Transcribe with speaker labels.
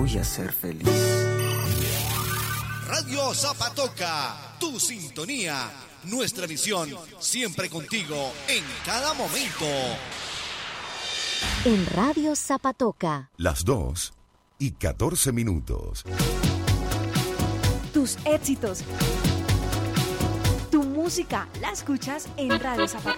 Speaker 1: voy a ser feliz.
Speaker 2: Radio Zapatoca, tu sintonía, nuestra visión, siempre contigo en cada momento.
Speaker 3: En Radio Zapatoca.
Speaker 4: Las 2:14.
Speaker 5: Tus éxitos. Tu música la escuchas en Radio Zapatoca.